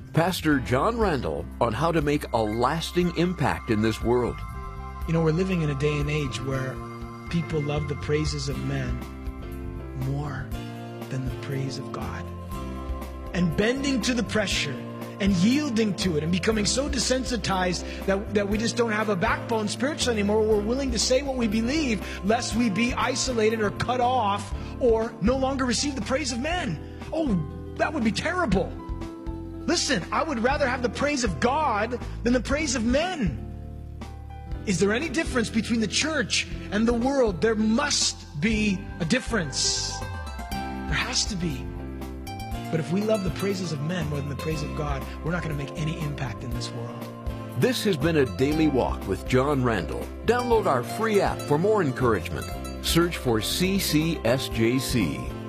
Pastor John Randall on how to make a lasting impact in this world. You know, we're living in a day and age where people love the praises of men more than the praise of God. And bending to the pressure and yielding to it and becoming so desensitized that we just don't have a backbone spiritually anymore. We're willing to say what we believe lest we be isolated or cut off or no longer receive the praise of men. Oh, that would be terrible. Listen, I would rather have the praise of God than the praise of men. Is there any difference between the church and the world? There must be a difference. There has to be. But if we love the praises of men more than the praise of God, we're not going to make any impact in this world. This has been a Daily Walk with John Randall. Download our free app for more encouragement. Search for CCSJC.